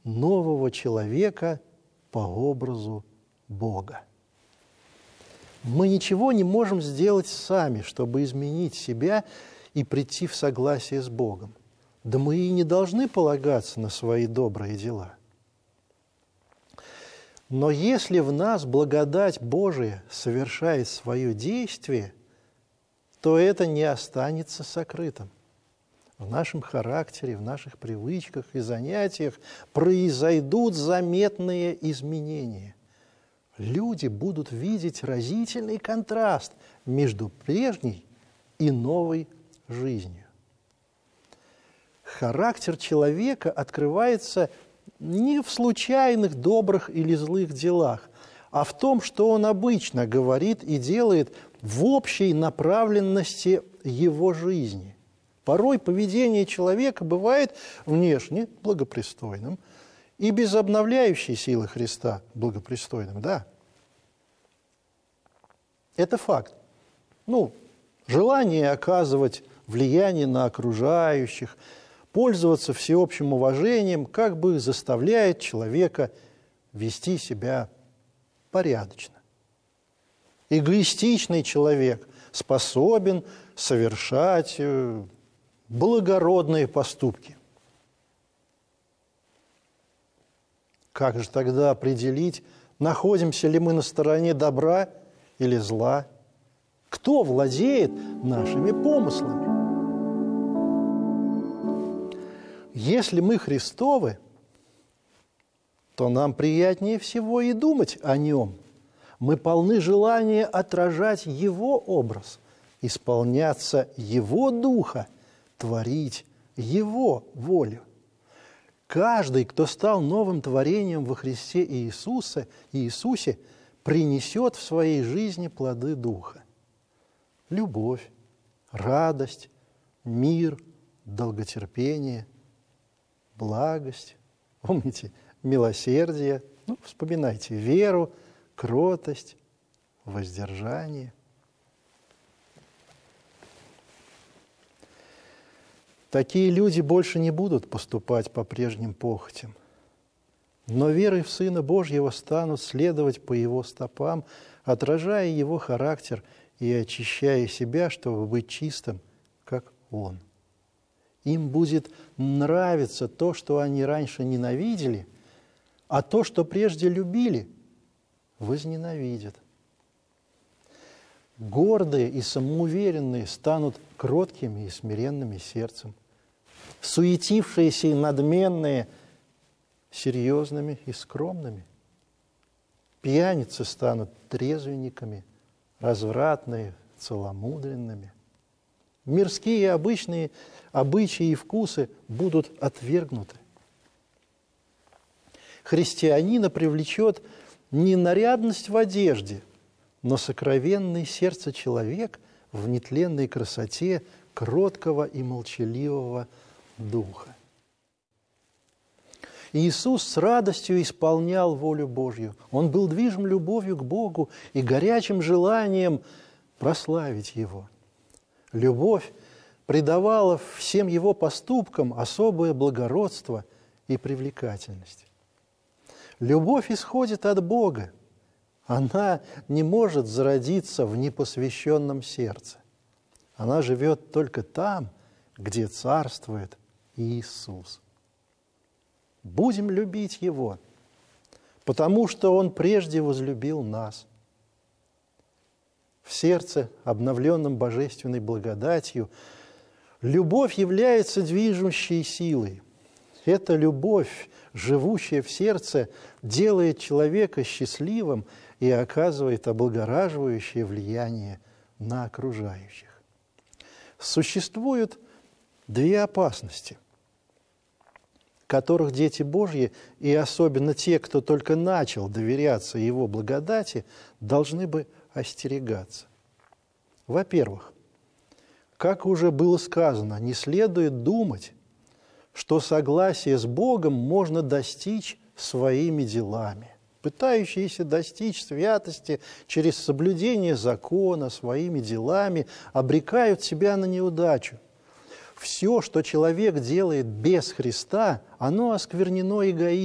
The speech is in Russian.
нового человека по образу Бога. Мы ничего не можем сделать сами, чтобы изменить себя и прийти в согласие с Богом. Да мы и не должны полагаться на свои добрые дела. Но если в нас благодать Божия совершает свое действие, то это не останется сокрытым. В нашем характере, в наших привычках и занятиях произойдут заметные изменения. Люди будут видеть разительный контраст между прежней и новой жизнью. Характер человека открывается не в случайных добрых или злых делах, а в том, что он обычно говорит и делает в общей направленности его жизни. Порой поведение человека бывает внешне благопристойным и без обновляющей силы Христа благопристойным, да. Это факт. Желание оказывать влияние на окружающих, пользоваться всеобщим уважением как бы заставляет человека вести себя порядочно. Эгоистичный человек способен совершать благородные поступки. Как же тогда определить, находимся ли мы на стороне добра или зла? Кто владеет нашими помыслами? Если мы Христовы, то нам приятнее всего и думать о Нем. Мы полны желания отражать Его образ, исполняться Его Духа, творить Его волю. Каждый, кто стал новым творением во Христе Иисусе, принесет в своей жизни плоды Духа. Любовь, радость, мир, долготерпение, благость, помните, милосердие, вспоминайте веру, кротость, воздержание. Такие люди больше не будут поступать по прежним похотям, но верой в Сына Божьего станут следовать по Его стопам, отражая Его характер и очищая себя, чтобы быть чистым, как Он. Им будет нравиться то, что они раньше ненавидели, а то, что прежде любили, возненавидят. Гордые и самоуверенные станут кроткими и смиренными сердцем. Суетившиеся и надменные – серьезными и скромными. Пьяницы станут трезвенниками, развратные – целомудренными. Мирские и обычные обычаи и вкусы будут отвергнуты. Христианина привлечет не нарядность в одежде, но сокровенный сердце человек в нетленной красоте кроткого и молчаливого духа. Иисус с радостью исполнял волю Божью. Он был движим любовью к Богу и горячим желанием прославить Его. Любовь придавала всем Его поступкам особое благородство и привлекательность. Любовь исходит от Бога. Она не может зародиться в непосвященном сердце. Она живет только там, где царствует Иисус. Будем любить Его, потому что Он прежде возлюбил нас. В сердце, обновленном божественной благодатью, любовь является движущей силой. Эта любовь, живущая в сердце, делает человека счастливым и оказывает облагораживающее влияние на окружающих. Существуют две опасности, которых дети Божьи, и особенно те, кто только начал доверяться Его благодати, должны бы остерегаться. Во-первых, как уже было сказано, не следует думать, что согласие с Богом можно достичь своими делами. Пытающиеся достичь святости через соблюдение закона своими делами обрекают себя на неудачу. Все, что человек делает без Христа, оно осквернено эгоизмом.